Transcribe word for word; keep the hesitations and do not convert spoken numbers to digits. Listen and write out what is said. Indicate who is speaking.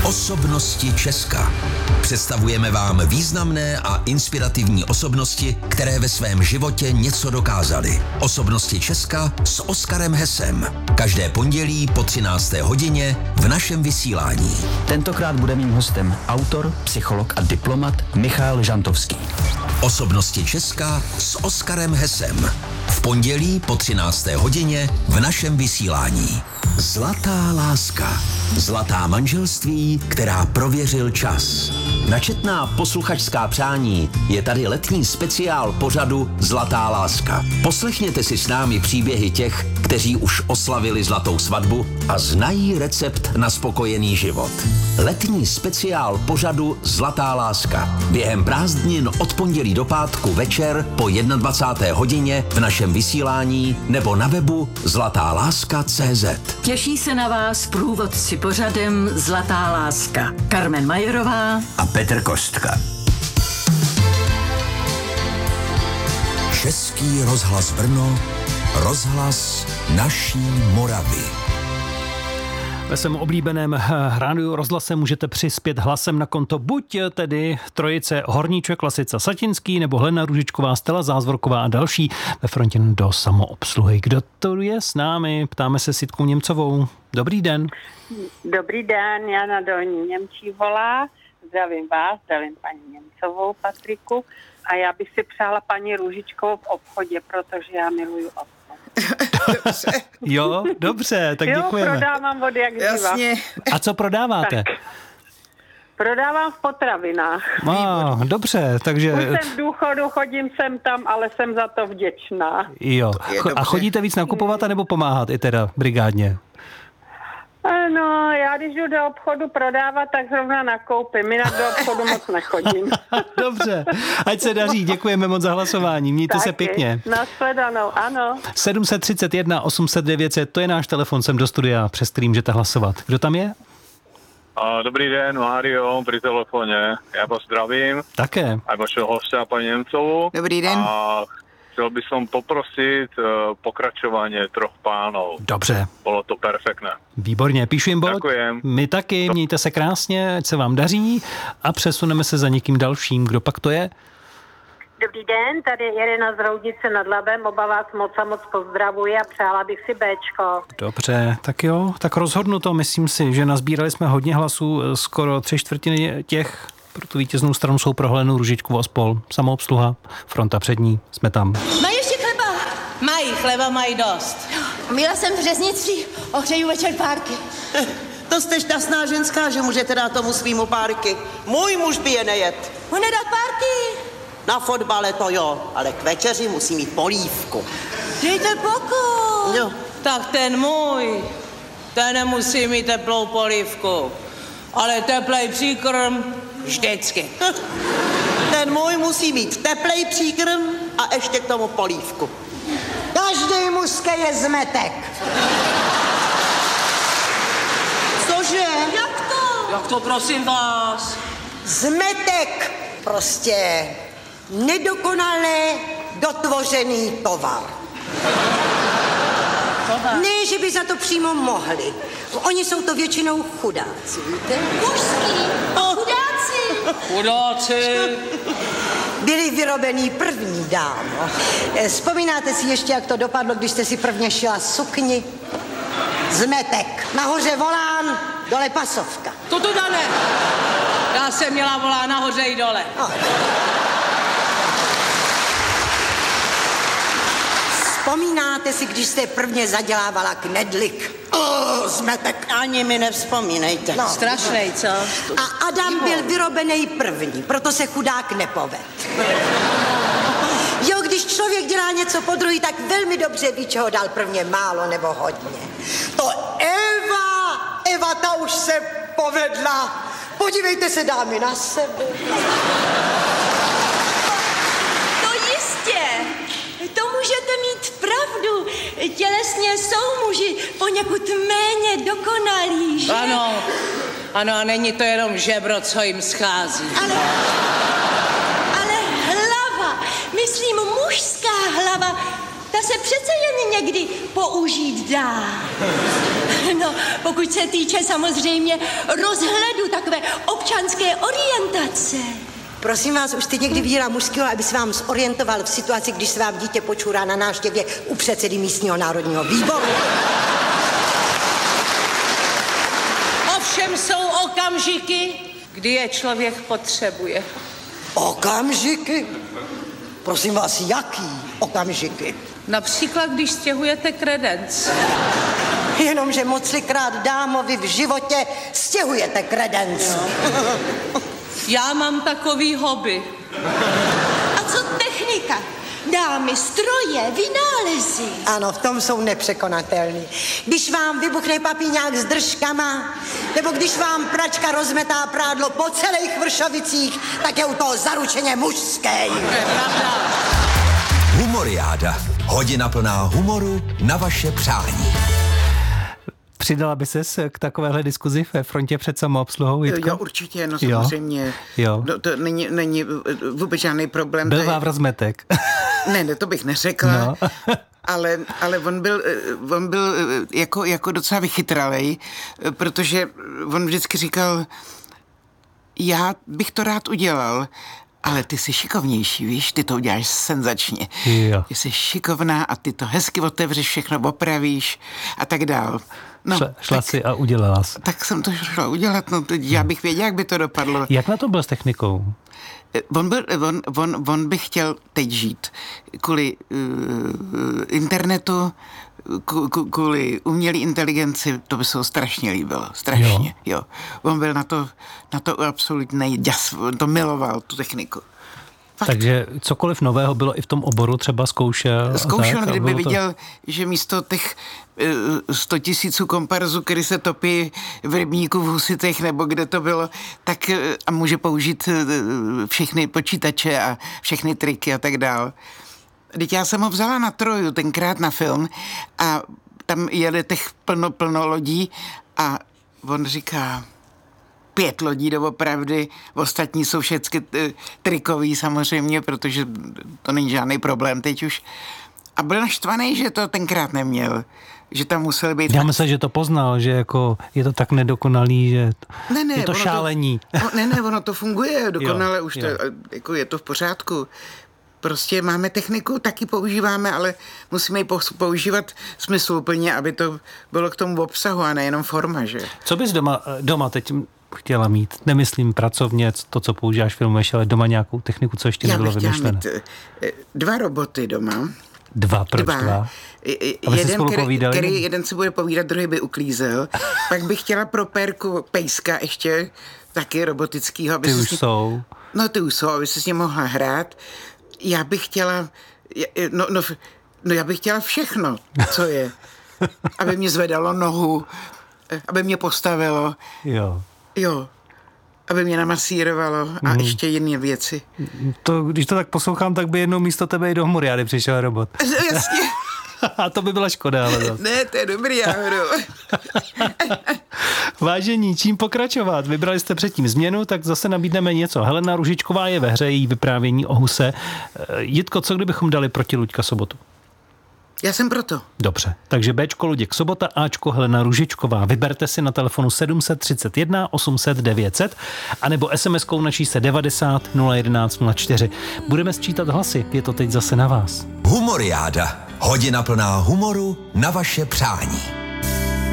Speaker 1: Osobnosti Česka. Představujeme vám významné a inspirativní osobnosti, které ve svém životě něco dokázaly. Osobnosti Česka s Oskarem Hesem. Každé pondělí po třinácté hodině v našem vysílání.
Speaker 2: Tentokrát bude mým hostem autor, psycholog a diplomat Michal Žantovský.
Speaker 1: Osobnosti Česka s Oskarem Hesem. V pondělí po třinácté hodině v našem vysílání. Zlatá láska. Zlatá manželství, která prověřil čas. Načetná posluchačská přání je tady letní speciál pořadu Zlatá láska. Poslechněte si s námi příběhy těch, kteří už oslavili zlatou svatbu a znají recept na spokojený život. Letní speciál pořadu Zlatá láska. Během prázdnin od pondělí do pátku večer po dvacáté jedné hodině v našem vysílání nebo na webu zlatá láska tečka cé zet.
Speaker 3: Těší se na vás průvodci pořadem Zlatá láska. Carmen Majerová
Speaker 1: a Petr Kostka. Český rozhlas Brno, rozhlas naší Moravy.
Speaker 4: Ve svém oblíbeném rádiu rozhlase můžete přispět hlasem na konto buď tedy trojice Horníček, Lasica, Satinský, nebo Helena Růžičková, Stella Zázvorková a další ve frontě do samoobsluhy. Kdo to je s námi? Ptáme se s Jitkou Němcovou. Dobrý den.
Speaker 5: Dobrý den, Jana Dolní Němčí volá. Zdravím vás, zdravím paní Němcovou, Patriku. A já bych si přála paní Růžičkovou v obchodě, protože já miluju obchod.
Speaker 4: Dobře. Jo, dobře, tak děkujeme.
Speaker 5: Jo, prodávám vody jak
Speaker 4: Jasně. A co prodáváte?
Speaker 5: Tak. Prodávám v potravinách.
Speaker 4: A, dobře, takže...
Speaker 5: Už jsem v důchodu, chodím sem tam, ale jsem za to vděčná.
Speaker 4: Jo. A chodíte víc nakupovat, anebo pomáhat i teda brigádně?
Speaker 5: No, já když jdu do obchodu prodávat, tak zrovna nakoupím. Jinak do obchodu moc nechodím.
Speaker 4: Dobře, ať se daří. Děkujeme moc za hlasování. Mějte
Speaker 5: Taky.
Speaker 4: se pěkně.
Speaker 5: Nashledanou, ano.
Speaker 4: sedm set třicet jedna osm set devět set, to je náš telefon sem do studia, přes který můžete hlasovat. Kdo tam je?
Speaker 6: Dobrý den, Mário, pri telefoně. Já vás zdravím.
Speaker 4: Také.
Speaker 6: A vašeho hostia, paní Němcovou.
Speaker 7: Dobrý den.
Speaker 6: A chcel by som poprosiť uh, pokračovanie Troch pánov.
Speaker 4: Dobře.
Speaker 6: Bolo to perfektné.
Speaker 4: Výborně, píšu jim bod.
Speaker 6: Děkujem.
Speaker 4: My taky, mějte se krásně, ať se vám daří a přesuneme se za někým dalším. Kdo pak to je?
Speaker 5: Dobrý den, tady je Irena z Roudice nad Labem, oba vás moc a moc pozdravuji a přála bych si Béčko.
Speaker 4: Dobře, tak jo, tak rozhodnu to, myslím si, že nazbírali jsme hodně hlasů, skoro tři čtvrtiny těch, pro tu vítěznou stranu jsou pro Helenu Růžičkovou a spol. Samoobsluha, fronta přední, jsme tam.
Speaker 8: Mají ještě chleba? Mají, chleba mají dost. Měla jsem v řeznictví, ohřeju večer párky.
Speaker 7: To jste šťastná ženská, že můžete dát tomu svýmu párky. Můj muž by je nejet.
Speaker 8: On nedá párky.
Speaker 7: Na fotbale to jo, ale k večeři musí mít polívku.
Speaker 8: Dejte pokoj.
Speaker 7: Jo.
Speaker 8: Tak ten můj, ten nemusí mít teplou polívku, ale teplej příkrm vždycky.
Speaker 7: Ten můj musí mít teplej příkrm a ještě k tomu polívku. Každý mužský je zmetek. Cože?
Speaker 8: Jak to? Jak to, prosím vás?
Speaker 7: Zmetek prostě nedokonalé dotvořený tovar.
Speaker 8: Tovar?
Speaker 7: Ne, že by za to přímo mohli. Oni jsou to většinou chudáci, víte?
Speaker 8: Mužský? Chudáci? Chudáci?
Speaker 7: Byli vyrobený první, dámo. Eh, Vzpomínáte si ještě, jak to dopadlo, když jste si prvně šila sukni? Zmetek. Nahoře volán, dole pasovka.
Speaker 8: To to ne. Já jsem měla volá nahoře i dole.
Speaker 7: No. Vzpomínáte si, když jste prvně zadělávala knedlik? Oh, zmetek. Ani mi nevzpomínejte.
Speaker 8: No. Strašnej, co?
Speaker 7: A Adam byl vyrobený první, proto se chudák nepoved. Jo, když člověk dělá něco po druhý, tak velmi dobře ví, čeho dal prvně málo nebo hodně. To Eva, Eva ta už se povedla. Podívejte se, dámy, na sebe.
Speaker 9: To jistě. To můžete mít pravdu. Tělesně jsou muži poněkud méně dokonalí, že?
Speaker 8: Ano, ano, a není to jenom žebro, co jim schází.
Speaker 9: Ale, ale hlava, myslím mužská hlava, ta ta se přece jen někdy použít dá. No, pokud se týče samozřejmě rozhledu, takové občanské orientace.
Speaker 7: Prosím vás, už jste někdy viděla mužského, aby se vám zorientoval v situaci, když se vám dítě počůrá na návštěvě u předsedy místního národního výboru?
Speaker 8: Ovšem jsou okamžiky, kdy je člověk potřebuje.
Speaker 7: Okamžiky? Prosím vás, jaký okamžiky?
Speaker 8: Například, když stěhujete kredenc.
Speaker 7: Jenomže moclikrát dámovi v životě stěhujete kredenc.
Speaker 8: No. Já mám takový hobby.
Speaker 9: A co technika? Dámy, stroje, vynálezy.
Speaker 7: Ano, v tom jsou nepřekonatelný. Když vám vybuchne papíňák s držkama, nebo když vám pračka rozmetá prádlo po celých Vršovicích, tak je u toho zaručeně mužské.
Speaker 1: Humoriáda. Hodina plná humoru na vaše přání.
Speaker 4: Přidala by ses k takovéhle diskuzi ve frontě před samoobsluhou, Jitko?
Speaker 10: Jo, určitě, no samozřejmě.
Speaker 4: Jo.
Speaker 10: No, to není, není vůbec žádný problém.
Speaker 4: Byl
Speaker 10: je...
Speaker 4: Vávra Zmetek.
Speaker 10: Ne, ne, to bych neřekla.
Speaker 4: No.
Speaker 10: ale, ale on byl, on byl jako, jako docela vychytralej, protože on vždycky říkal, já bych to rád udělal, ale ty jsi šikovnější, víš, ty to uděláš senzačně.
Speaker 4: Jo.
Speaker 10: Ty jsi šikovná a ty to hezky otevřeš, všechno opravíš a tak dál. No,
Speaker 4: šla šla
Speaker 10: tak,
Speaker 4: si a udělala jsi.
Speaker 10: Tak jsem to šla udělat, no já bych věděl, jak by to dopadlo.
Speaker 4: Jak na to byl s technikou?
Speaker 10: On, byl, on, on, on by chtěl teď žít kvůli uh, internetu, kvůli umělé inteligenci, to by se ho strašně líbilo, strašně, jo. jo. On byl na to, na to absolutně jas, on to miloval, tu techniku. Fakt.
Speaker 4: Takže cokoliv nového bylo i v tom oboru, třeba zkoušel?
Speaker 10: Zkoušel,
Speaker 4: tak,
Speaker 10: kdyby
Speaker 4: to...
Speaker 10: viděl, že místo těch sto tisíců komparzů, který se topí v rybníku v Husitech, nebo kde to bylo, tak a může použít všechny počítače a všechny triky a tak dál. Teď já jsem ho vzala na Troju tenkrát na film a tam jede těch plno, plno lodí a on říká... Pět lodí doopravdy, ostatní jsou všechny trikový samozřejmě, protože to není žádný problém teď už. A byl naštvaný, že to tenkrát neměl, že tam musel být...
Speaker 4: Já myslím, že to poznal, že jako je to tak nedokonalý, že
Speaker 10: ne, ne,
Speaker 4: je to šálení.
Speaker 10: To, no, ne, ne, ono to funguje dokonale, jo, už
Speaker 4: jo.
Speaker 10: To, jako je to v pořádku. Prostě máme techniku, taky používáme, ale musíme ji používat smysluplně, aby to bylo k tomu obsahu a nejenom forma, že?
Speaker 4: Co bys doma, doma teď chtěla mít? Nemyslím pracovně, to, co používáš, filmuješ, ale doma nějakou techniku, co ještě nebylo vymyšlené.
Speaker 10: Já bych chtěla mít dva roboty doma.
Speaker 4: Dva, proč dva? dva? Aby
Speaker 10: jeden,
Speaker 4: spolu
Speaker 10: který,
Speaker 4: povídali?
Speaker 10: který jeden si bude povídat, druhý by uklízel. Pak bych chtěla pro Pérku pejska ještě, taky robotickýho. Aby
Speaker 4: ty
Speaker 10: už
Speaker 4: ním, jsou.
Speaker 10: No ty už jsou, aby se s ním mohla hrát. Já bych chtěla, no, no, no já bych chtěla všechno, co je. Aby mě zvedalo nohu, aby mě postavilo.
Speaker 4: Jo.
Speaker 10: Jo. Aby mě namasírovalo a mm. ještě jiné věci.
Speaker 4: To, když to tak poslouchám, tak by jednou místo tebe i do Humoriády přišel robot.
Speaker 10: Jasně.
Speaker 4: A to by byla škoda, ale zase.
Speaker 10: Ne, to je dobrý, Ahoro.
Speaker 4: Vážení, čím pokračovat? Vybrali jste předtím změnu, tak zase nabídneme něco. Helena Růžičková je ve hře, její vyprávění o huse. Jitko, co kdybychom dali proti Luďka Sobotu?
Speaker 10: Já jsem proto.
Speaker 4: Dobře, takže Bčko Luděk Sobota, Ačko Helena Růžičková. Vyberte si na telefonu sedm set třicet jedna osm set devět set anebo SMSkou na čísle devadesát nula jedenáct nula čtyři. Budeme sčítat hlasy, je to teď zase na vás.
Speaker 1: Humoriáda. Hodina plná humoru na vaše přání.